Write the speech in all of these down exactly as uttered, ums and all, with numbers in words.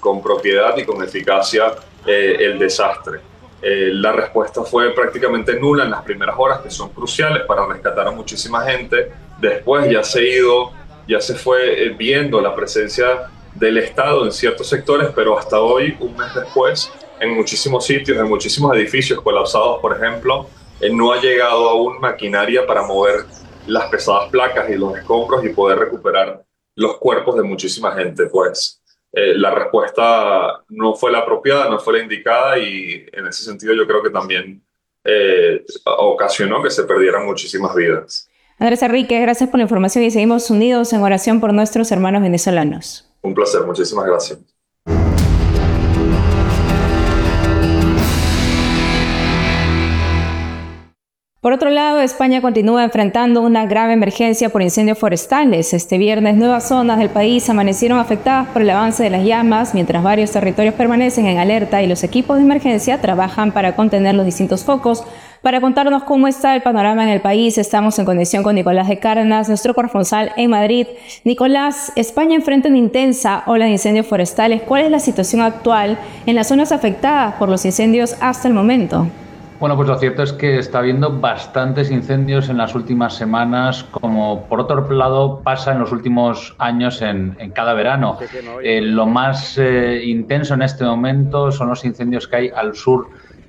con propiedad y con eficacia eh, el desastre. Eh, la respuesta fue prácticamente nula en las primeras horas, que son cruciales para rescatar a muchísima gente. Después ya se ha ido, ya se fue eh, viendo la presencia del Estado en ciertos sectores, pero hasta hoy, un mes después, en muchísimos sitios, en muchísimos edificios colapsados, por ejemplo, eh, no ha llegado aún maquinaria para mover las pesadas placas y los escombros y poder recuperar los cuerpos de muchísima gente. Pues eh, la respuesta no fue la apropiada, no fue la indicada, y en ese sentido yo creo que también eh, ocasionó que se perdieran muchísimas vidas. Andrés Enrique, gracias por la información y seguimos unidos en oración por nuestros hermanos venezolanos. Un placer, muchísimas gracias. Por otro lado, España continúa enfrentando una grave emergencia por incendios forestales. Este viernes, nuevas zonas del país amanecieron afectadas por el avance de las llamas, mientras varios territorios permanecen en alerta y los equipos de emergencia trabajan para contener los distintos focos. Para contarnos cómo está el panorama en el país, estamos en conexión con Nicolás de Cárdenas, nuestro corresponsal en Madrid. Nicolás, España enfrenta una intensa ola de incendios forestales. ¿Cuál es la situación actual en las zonas afectadas por los incendios hasta el momento? Bueno, pues lo cierto es que está habiendo bastantes incendios en las últimas semanas, como por otro lado pasa en los últimos años en, en cada verano. Eh, lo más eh, intenso en este momento son los incendios que hay al sur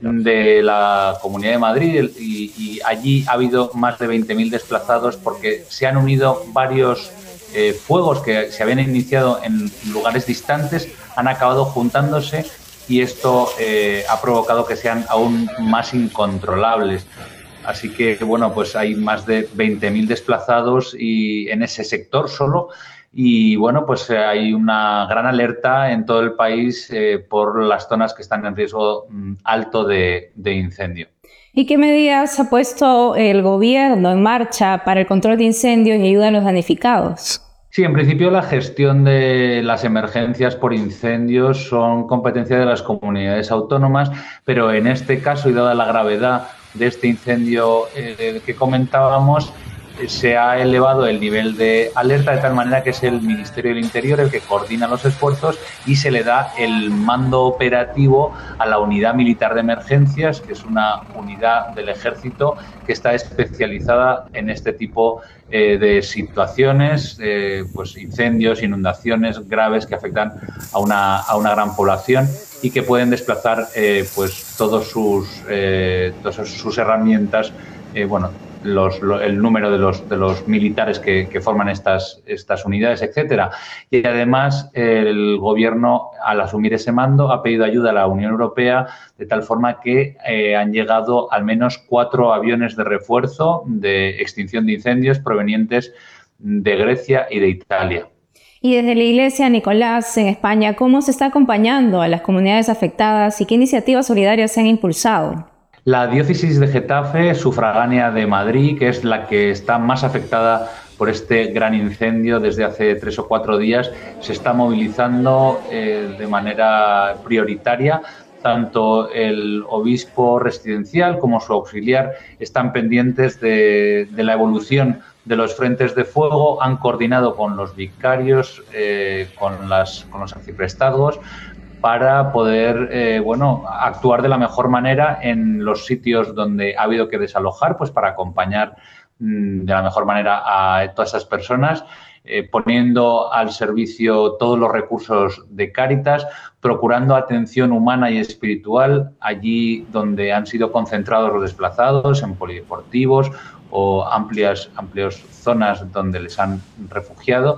de la Comunidad de Madrid, y, y allí ha habido más de veinte mil desplazados porque se han unido varios eh, fuegos que se habían iniciado en lugares distantes, han acabado juntándose, y esto eh, ha provocado que sean aún más incontrolables. Así que, bueno, pues hay más de veinte mil desplazados y en ese sector solo, y, bueno, pues hay una gran alerta en todo el país eh, por las zonas que están en riesgo mm, alto de, de incendio. ¿Y qué medidas ha puesto el gobierno en marcha para el control de incendios y ayuda a los damnificados? Sí, en principio la gestión de las emergencias por incendios son competencia de las comunidades autónomas, pero en este caso, y dada la gravedad de este incendio eh, que comentábamos, se ha elevado el nivel de alerta de tal manera que es el Ministerio del Interior el que coordina los esfuerzos y se le da el mando operativo a la Unidad Militar de Emergencias, que es una unidad del Ejército que está especializada en este tipo eh, de situaciones, eh, pues incendios, inundaciones graves que afectan a una, a una gran población y que pueden desplazar eh, pues todos sus, eh, todas sus herramientas, eh, bueno, Los, lo, el número de los, de los militares que, que forman estas, estas unidades, etcétera. Y además el Gobierno, al asumir ese mando, ha pedido ayuda a la Unión Europea de tal forma que eh, han llegado al menos cuatro aviones de refuerzo de extinción de incendios provenientes de Grecia y de Italia. Y desde la Iglesia, Nicolás, en España, ¿cómo se está acompañando a las comunidades afectadas y qué iniciativas solidarias se han impulsado? La diócesis de Getafe, sufragánea de Madrid, que es la que está más afectada por este gran incendio desde hace tres o cuatro días, se está movilizando eh, de manera prioritaria. Tanto el obispo residencial como su auxiliar están pendientes de, de la evolución de los frentes de fuego, han coordinado con los vicarios, eh, con, las, con los arciprestazgos, para poder eh, bueno, actuar de la mejor manera en los sitios donde ha habido que desalojar, pues para acompañar mmm, de la mejor manera a todas esas personas, eh, poniendo al servicio todos los recursos de Cáritas, procurando atención humana y espiritual allí donde han sido concentrados los desplazados, en polideportivos o amplias, amplias zonas donde les han refugiado.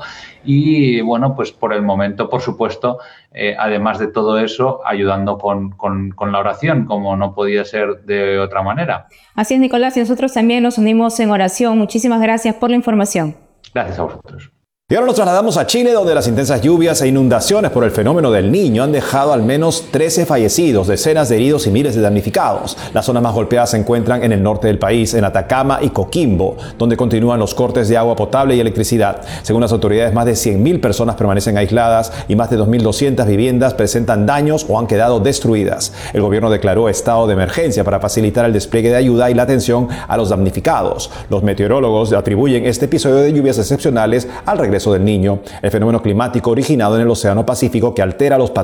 Y, bueno, pues por el momento, por supuesto, eh, además de todo eso, ayudando con, con, con la oración, como no podía ser de otra manera. Así es, Nicolás, y nosotros también nos unimos en oración. Muchísimas gracias por la información. Gracias a vosotros. Y ahora nos trasladamos a Chile, donde las intensas lluvias e inundaciones por el fenómeno del Niño han dejado al menos trece fallecidos, decenas de heridos y miles de damnificados. Las zonas más golpeadas se encuentran en el norte del país, en Atacama y Coquimbo, donde continúan los cortes de agua potable y electricidad. Según las autoridades, más de cien mil personas permanecen aisladas y más de dos mil doscientas viviendas presentan daños o han quedado destruidas. El gobierno declaró estado de emergencia para facilitar el despliegue de ayuda y la atención a los damnificados. Los meteorólogos atribuyen este episodio de lluvias excepcionales al regreso del Niño, el fenómeno climático originado en el Océano Pacífico que altera los patrones